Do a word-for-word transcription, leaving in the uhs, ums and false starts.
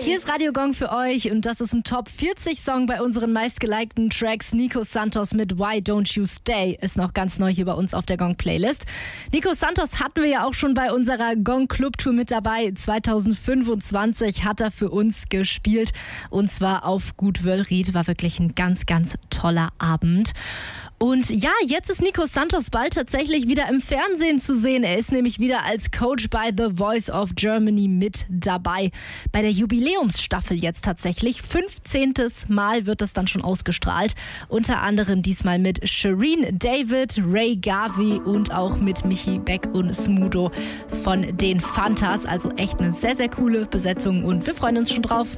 Hier ist Radio Gong für euch und das ist ein Top vierzig Song bei unseren meistgelikten Tracks. Nico Santos mit Why Don't You Stay ist noch ganz neu hier bei uns auf der Gong Playlist. Nico Santos hatten wir ja auch schon bei unserer Gong Club Tour mit dabei. zwanzig fünfundzwanzig hat er für uns gespielt und zwar auf Gut Wölried. War wirklich ein ganz, ganz toller Abend. Und ja, jetzt ist Nico Santos bald tatsächlich wieder im Fernsehen zu sehen. Er ist nämlich wieder als Coach bei The Voice of Germany mit dabei. Bei der Jubiläumsstaffel jetzt tatsächlich. fünfzehntes Mal wird das dann schon ausgestrahlt. Unter anderem diesmal mit Shireen David, Ray Garvey und auch mit Michi Beck und Smudo von den Fantas. Also echt eine sehr, sehr coole Besetzung und wir freuen uns schon drauf.